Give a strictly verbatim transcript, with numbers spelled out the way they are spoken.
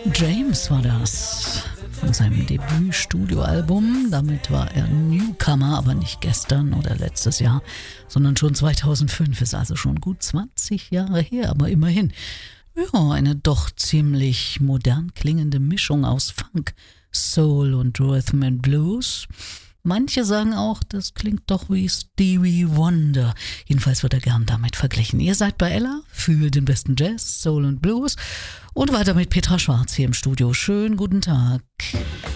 James war das, von seinem Debüt-Studioalbum. Damit war er Newcomer, aber nicht gestern oder letztes Jahr, sondern schon zweitausendfünf, ist also schon gut zwanzig Jahre her, aber immerhin. Ja, eine doch ziemlich modern klingende Mischung aus Funk, Soul und Rhythm and Blues. Manche sagen auch, das klingt doch wie Stevie Wonder. Jedenfalls wird er gern damit verglichen. Ihr seid bei Ella für den besten Jazz, Soul und Blues und weiter mit Petra Schwarz hier im Studio. Schönen guten Tag.